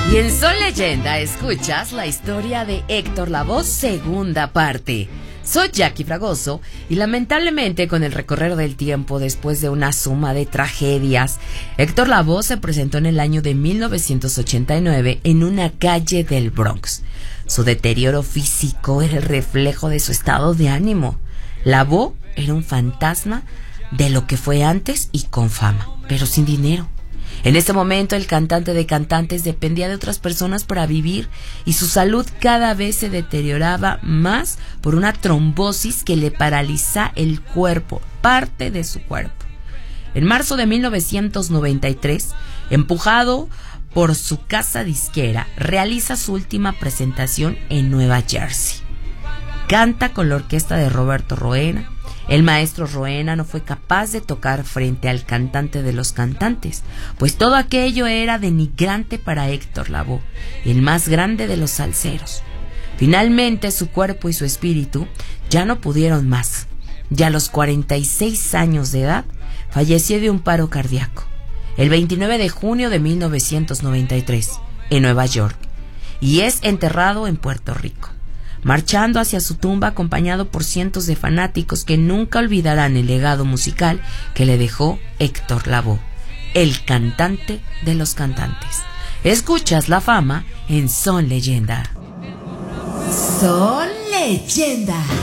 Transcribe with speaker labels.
Speaker 1: Y en Son Leyenda escuchas la historia de Héctor Lavoe, segunda parte. Soy Jackie Fragoso y lamentablemente con el recorrer del tiempo, después de una suma de tragedias, Héctor Lavoe se presentó en el año de 1989 en una calle del Bronx. Su deterioro físico era el reflejo de su estado de ánimo. Lavoe era un fantasma de lo que fue antes y con fama, pero sin dinero. En ese momento el cantante de cantantes dependía de otras personas para vivir y su salud cada vez se deterioraba más por una trombosis que le paraliza el cuerpo, parte de su cuerpo. En marzo de 1993, empujado por su casa disquera, realiza su última presentación en Nueva Jersey. Canta con la orquesta de Roberto Roena. El maestro Roena no fue capaz de tocar frente al cantante de los cantantes, pues todo aquello era denigrante para Héctor Lavoe, el más grande de los salseros. Finalmente su cuerpo y su espíritu ya no pudieron más. Ya a los 46 años de edad falleció de un paro cardíaco, el 29 de junio de 1993, en Nueva York, y es enterrado en Puerto Rico, marchando hacia su tumba acompañado por cientos de fanáticos que nunca olvidarán el legado musical que le dejó Héctor Lavoe, el cantante de los cantantes. Escuchas La Fama en Son Leyenda.
Speaker 2: Son Leyenda.